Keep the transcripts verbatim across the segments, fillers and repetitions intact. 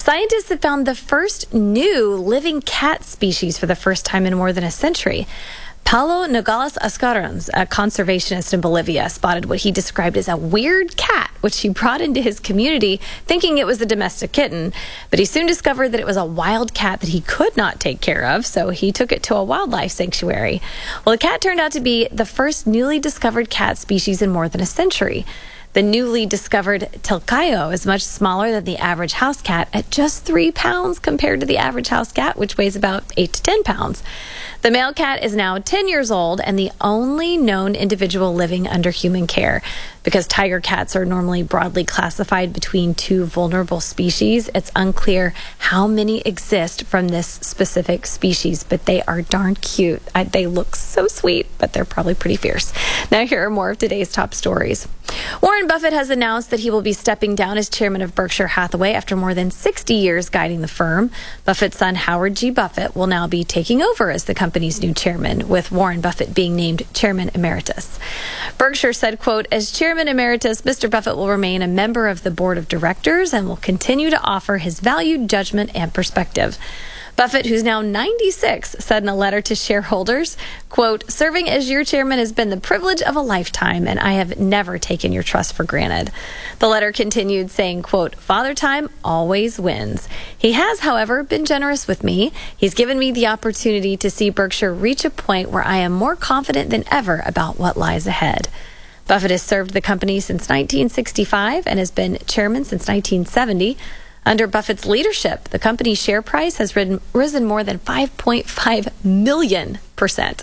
Scientists have found the first new living cat species for the first time in more than a century. Paulo Nogales Ascarons, a conservationist in Bolivia, spotted what he described as a weird cat, which he brought into his community, thinking it was a domestic kitten. But he soon discovered that it was a wild cat that he could not take care of, so he took it to a wildlife sanctuary. Well, the cat turned out to be the first newly discovered cat species in more than a century. The newly discovered Telcayo is much smaller than the average house cat at just three pounds compared to the average house cat, which weighs about eight to ten pounds. The male cat is now ten years old and the only known individual living under human care. Because tiger cats are normally broadly classified between two vulnerable species, it's unclear how many exist from this specific species, but they are darn cute. I, they look so sweet, but they're probably pretty fierce. Now, here are more of today's top stories. Warren Buffett has announced that he will be stepping down as chairman of Berkshire Hathaway after more than sixty years guiding the firm. Buffett's son, Howard G. Buffett, will now be taking over as the company's new chairman, with Warren Buffett being named chairman emeritus. Berkshire said, quote, "As chairman emeritus, Mister Buffett will remain a member of the board of directors and will continue to offer his valued judgment and perspective." Buffett, who's now ninety-six, said in a letter to shareholders, quote, "Serving as your chairman has been the privilege of a lifetime, and I have never taken your trust for granted." The letter continued saying, quote, "Father Time always wins. He has, however, been generous with me. He's given me the opportunity to see Berkshire reach a point where I am more confident than ever about what lies ahead." Buffett has served the company since nineteen sixty-five and has been chairman since nineteen seventy. Under Buffett's leadership, the company's share price has ridden, risen more than five point five million percent.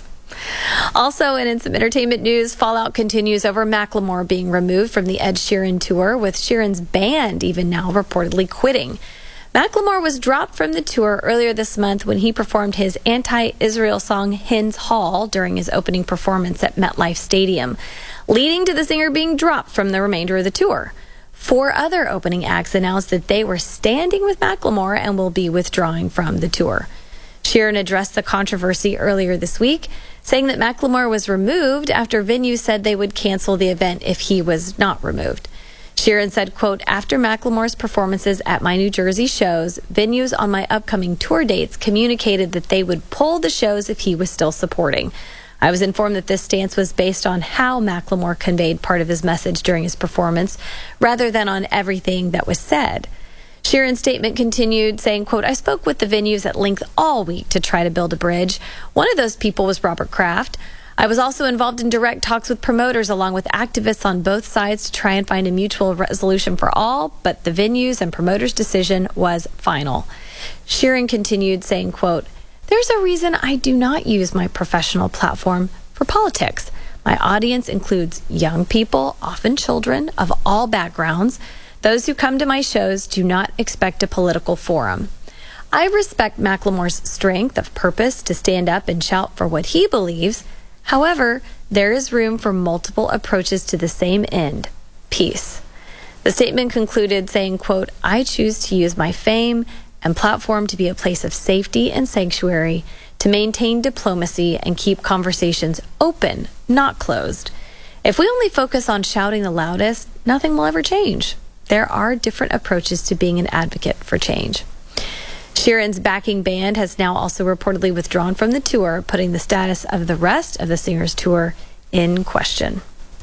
Also, and in some entertainment news, fallout continues over Macklemore being removed from the Ed Sheeran tour, with Sheeran's band even now reportedly quitting. Macklemore was dropped from the tour earlier this month when he performed his anti-Israel song Hens Hall during his opening performance at MetLife Stadium, leading to the singer being dropped from the remainder of the tour. Four other opening acts announced that they were standing with Macklemore and will be withdrawing from the tour. Sheeran addressed the controversy earlier this week, saying that Macklemore was removed after venues said they would cancel the event if he was not removed. Sheeran said, quote, "After Macklemore's performances at my New Jersey shows, venues on my upcoming tour dates communicated that they would pull the shows if he was still supporting. I was informed that this stance was based on how Macklemore conveyed part of his message during his performance, rather than on everything that was said." Sheeran's statement continued, saying, quote, "I spoke with the venues at length all week to try to build a bridge. One of those people was Robert Kraft. I was also involved in direct talks with promoters along with activists on both sides to try and find a mutual resolution for all, but the venues and promoters' decision was final." Sheeran continued, saying, quote, "There's a reason I do not use my professional platform for politics. My audience includes young people, often children, of all backgrounds. Those who come to my shows do not expect a political forum. I respect Macklemore's strength of purpose to stand up and shout for what he believes. However, there is room for multiple approaches to the same end, peace." The statement concluded saying, quote, "I choose to use my fame and platform to be a place of safety and sanctuary, to maintain diplomacy and keep conversations open, not closed. If we only focus on shouting the loudest, nothing will ever change. There are different approaches to being an advocate for change." Sheeran's backing band has now also reportedly withdrawn from the tour, putting the status of the rest of the singer's tour in question.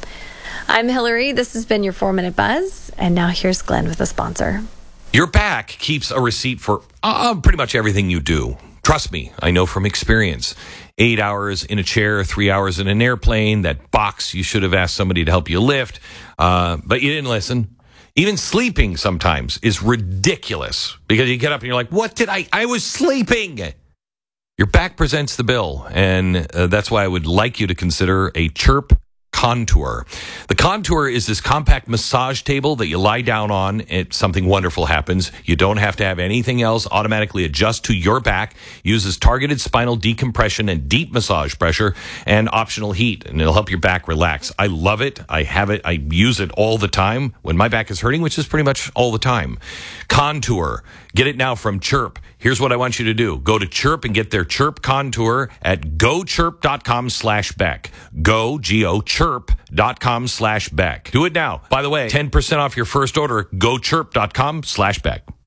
I'm Hillary. This has been your four-Minute Buzz, and now here's Glenn with a sponsor. Your back keeps a receipt for uh, pretty much everything you do. Trust me, I know from experience. Eight hours in a chair, three hours in an airplane, that box you should have asked somebody to help you lift, uh, but you didn't listen. Even sleeping sometimes is ridiculous because you get up and you're like, what did I, I was sleeping. Your back presents the bill, and uh, that's why I would like you to consider a Chirp Contour. The Contour is this compact massage table that you lie down on. It, something wonderful happens. You don't have to have anything else automatically adjust to your back. Uses targeted spinal decompression and deep massage pressure and optional heat, and it'll help your back relax. I love it. I have it. I use it all the time when my back is hurting, which is pretty much all the time. Contour. Get it now from Chirp. Here's what I want you to do. Go to Chirp and get their Chirp Contour at gochirp.com slash Beck. Go, G O, chirp.com slash Beck. Do it now. By the way, ten percent off your first order, gochirp.com slash Beck.